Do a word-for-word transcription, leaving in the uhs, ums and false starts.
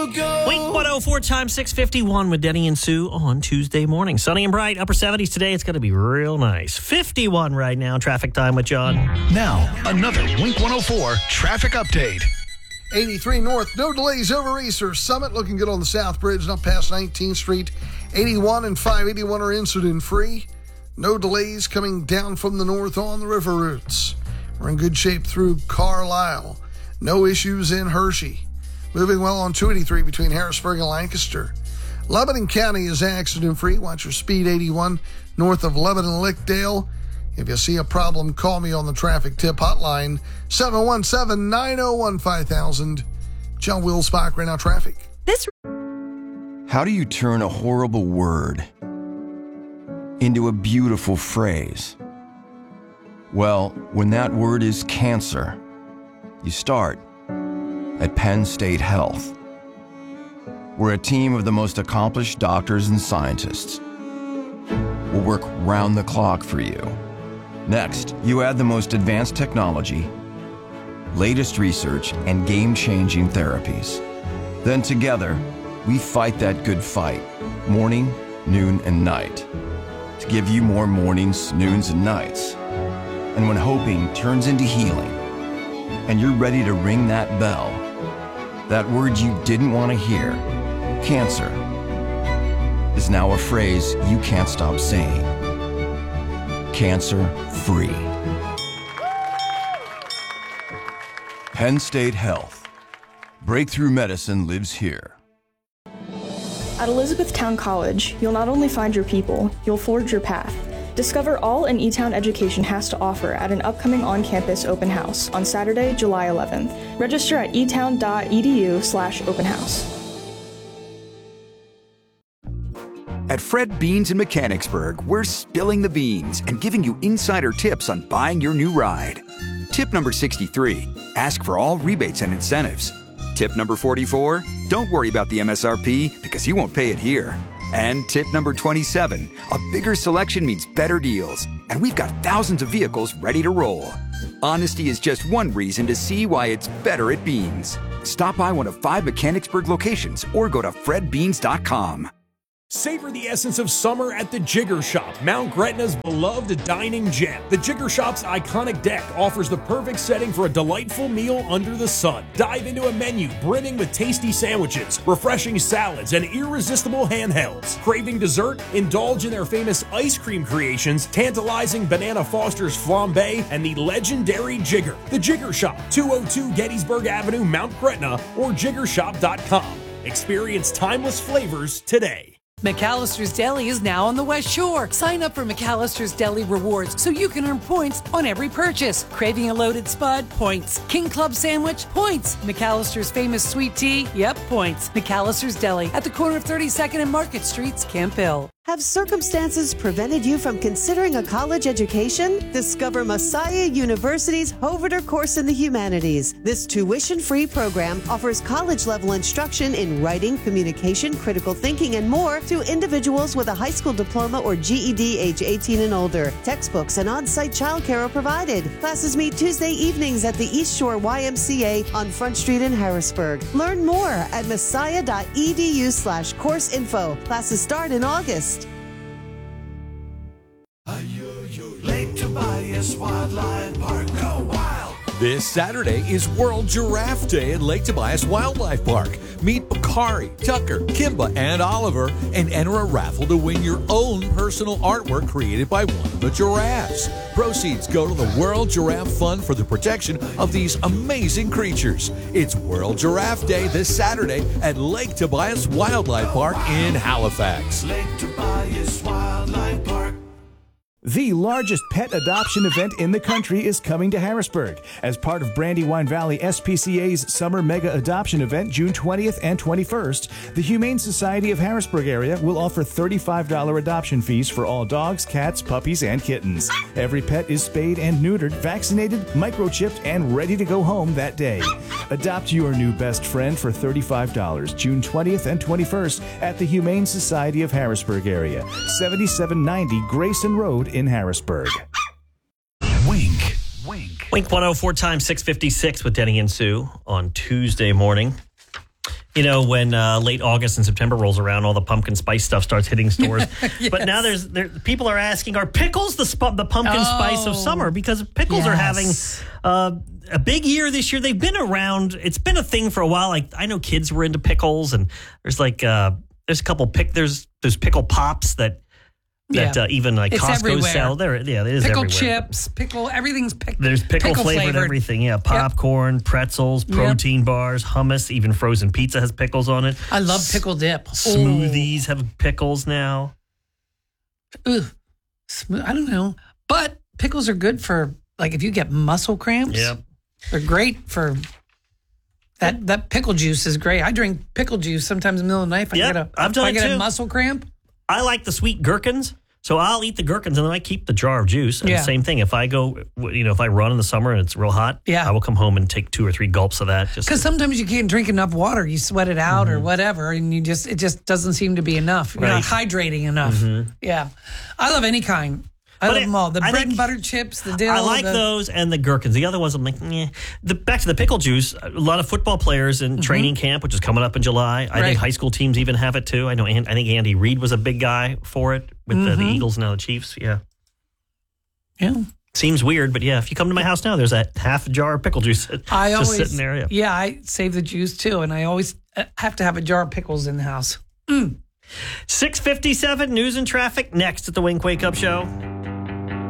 Wink one oh four times six fifty-one with Denny and Sue on Tuesday morning. Sunny and bright, upper seventies today. It's going to be real nice. fifty-one right now. Traffic time with John. Now, another Wink one oh four traffic update. eighty-three north, no delays over Easter Summit. Looking good on the South Bridge, not past nineteenth Street. eighty-one and five eighty-one are incident free. No delays coming down from the north on the river routes. We're in good shape through Carlisle. No issues in Hershey. Moving well on two eighty-three between Harrisburg and Lancaster. Lebanon County is accident-free. Watch your speed eighty-one north of Lebanon-Lickdale. If you see a problem, call me on the traffic tip hotline, seven one seven, nine oh one, five thousand. John Wilsbach, right now traffic. This. How do you turn a horrible word into a beautiful phrase? Well, when that word is cancer, you start at Penn State Health. We're a team of the most accomplished doctors and scientists. We'll work round the clock for you. Next, you add the most advanced technology, latest research, and game-changing therapies. Then together, we fight that good fight, morning, noon, and night, to give you more mornings, noons, and nights. And when hoping turns into healing, and you're ready to ring that bell, that word you didn't want to hear, cancer, is now a phrase you can't stop saying. Cancer-free. Penn State Health. Breakthrough medicine lives here. At Elizabethtown College, you'll not only find your people, you'll forge your path. Discover all an E-Town education has to offer at an upcoming on-campus open house on Saturday, July eleventh. Register at etown.edu slash open house. At Fred Beans in Mechanicsburg, we're spilling the beans and giving you insider tips on buying your new ride. Tip number sixty-three, ask for all rebates and incentives. Tip number forty-four, don't worry about the M S R P because you won't pay it here. And tip number twenty-seven, a bigger selection means better deals, and we've got thousands of vehicles ready to roll. Honesty is just one reason to see why it's better at Beans. Stop by one of five Mechanicsburg locations or go to fred beans dot com. Savor the essence of summer at the Jigger Shop, Mount Gretna's beloved dining gem. The Jigger Shop's iconic deck offers the perfect setting for a delightful meal under the sun. Dive into a menu brimming with tasty sandwiches, refreshing salads, and irresistible handhelds. Craving dessert? Indulge in their famous ice cream creations, tantalizing Banana Foster's flambe, and the legendary Jigger. The Jigger Shop, two oh two Gettysburg Avenue, Mount Gretna, or jigger shop dot com. Experience timeless flavors today. McAllister's Deli is now on the West Shore. Sign up for McAllister's Deli Rewards so you can earn points on every purchase. Craving a loaded spud? Points. King Club sandwich? Points. McAllister's famous sweet tea? Yep, points. McAllister's Deli at the corner of thirty-second and Market Streets, Camp Hill. Have circumstances prevented you from considering a college education? Discover Messiah University's Hoverter course in the humanities. This tuition-free program offers college-level instruction in writing, communication, critical thinking, and more to individuals with a high school diploma or G E D age eighteen and older. Textbooks and on-site childcare are provided. Classes meet Tuesday evenings at the East Shore Y M C A on Front Street in Harrisburg. Learn more at messiah.edu slash course info. Classes start in August. Lake Tobias Wildlife Park. Go wild! This Saturday is World Giraffe Day at Lake Tobias Wildlife Park. Meet Bakari, Tucker, Kimba, and Oliver and enter a raffle to win your own personal artwork created by one of the giraffes. Proceeds go to the World Giraffe Fund for the protection of these amazing creatures. It's World Giraffe Day this Saturday at Lake Tobias Wildlife Park in Halifax. Lake Tobias Wildlife Park. The largest pet adoption event in the country is coming to Harrisburg. As part of Brandywine Valley S P C A's Summer Mega Adoption Event, June twentieth and twenty-first, the Humane Society of Harrisburg area will offer thirty-five dollars adoption fees for all dogs, cats, puppies, and kittens. Every pet is spayed and neutered, vaccinated, microchipped, and ready to go home that day. Adopt your new best friend for thirty-five dollars, June twentieth and twenty-first at the Humane Society of Harrisburg area, seventy-seven ninety Grayson Road in Harrisburg. Wink. Wink. Wink one oh four times six fifty-six with Denny and Sue on Tuesday morning. You know, when uh, late August and September rolls around, all the pumpkin spice stuff starts hitting stores. Yes. But now there's there, people are asking, are pickles the sp- the pumpkin Oh. spice of summer? Because pickles are having Yes. uh, a big year this year. They've been around. It's been a thing for a while. Like I know kids were into pickles, and there's like uh, there's a couple pick there's there's pickle pops that that Yeah. uh, even like It's Costco everywhere. sell. There, yeah, it is Pickle everywhere. chips, pickle, everything's pick, There's pickle, pickle flavored, flavored. everything. Yeah, popcorn, pretzels, Yep. protein bars, hummus, even frozen pizza has pickles on it. I love pickle dip. Smoothies have pickles now. Ugh. Smooth. I don't know. But pickles are good for, like, if you get muscle cramps. Yep. They're great for that. That pickle juice is great. I drink pickle juice sometimes in the middle of the night. If I Yep, get a, I've done if I it get too. a muscle cramp. I like the sweet gherkins, so I'll eat the gherkins and then I keep the jar of juice. And Yeah. the same thing, if I go, you know, if I run in the summer and it's real hot, Yeah. I will come home and take two or three gulps of that. Just Because sometimes you can't drink enough water. You sweat it out or whatever, and you just it just doesn't seem to be enough. You're not Right. hydrating enough. Mhm. Yeah, I love any kind. I But love it- them all. The I bread think- and butter chips, the dill. I like the, those and the gherkins. The other ones, I'm like, eh. The, back to the pickle juice. A lot of football players in training camp, which is coming up in July. I Mm-hmm. Right. think high school teams even have it too. I know. An- I think Andy Reid was a big guy for it with the, the Mhm. Eagles and now the Chiefs. Yeah, Yeah. seems weird, but yeah. If you come to my house now, there's a half jar of pickle juice I just always sitting there. Yeah. I save the juice too, and I always uh, have to have a jar of pickles in the house. six fifty-seven news and traffic next at the Wink Wake Up Show.